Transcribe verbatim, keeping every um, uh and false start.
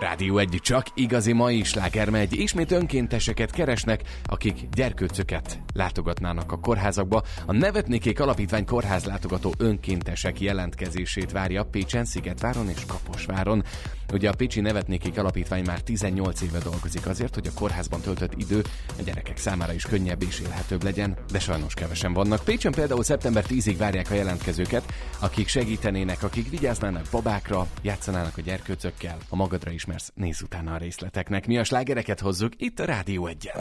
Rádió egy, csak igazi mai sláger megy. Ismét önkénteseket keresnek, akik gyerkőcöket látogatnának a kórházakba. A Nevetnékék Alapítvány kórházlátogató önkéntesek jelentkezését várja Pécsen, Szigetváron és Kaposváron. Ugye a Pécsi Nevetnékék Alapítvány már tizennyolc éve dolgozik azért, hogy a kórházban töltött idő a gyerekek számára is könnyebb és élhetőbb legyen, de sajnos kevesen vannak. Pécsen például szeptember tízig várják a jelentkezőket, akik segítenének, akik vigyáznának babákra, játszanának a gyerkőcökkel. Ha magadra ismersz, nézz utána a részleteknek. Mi a slágereket hozzuk itt a Rádió egyen.